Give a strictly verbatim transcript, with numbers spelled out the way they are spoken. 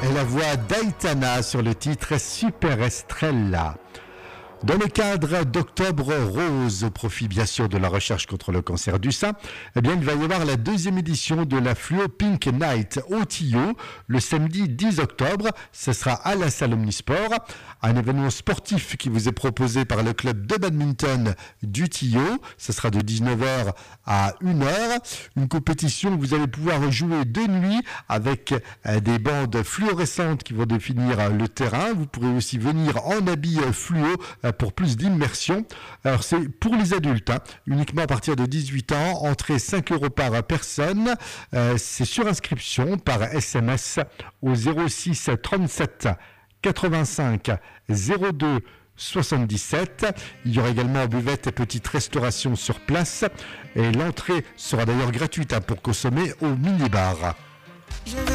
et la voix d'Aitana sur le titre Super Estrella. Dans le cadre d'Octobre Rose, au profit bien sûr de la recherche contre le cancer du sein, eh bien, il va y avoir la deuxième édition de la Fluo Pink Night au Tillot, le samedi dix octobre. Ce sera à la salle Omnisport, un événement sportif qui vous est proposé par le club de badminton du Tillot. Ce sera de dix-neuf heures à une heure. Une compétition où vous allez pouvoir jouer de nuit avec des bandes fluorescentes qui vont définir le terrain. Vous pourrez aussi venir en habit fluo pour plus d'immersion. Alors c'est pour les adultes, hein, uniquement à partir de dix-huit ans, entrée cinq euros par personne. Euh, c'est sur inscription par S M S au zéro six trente-sept quatre-vingt-cinq zéro deux soixante-dix-sept. Il y aura également buvette et petite restauration sur place et l'entrée sera d'ailleurs gratuite, hein, pour consommer au minibar.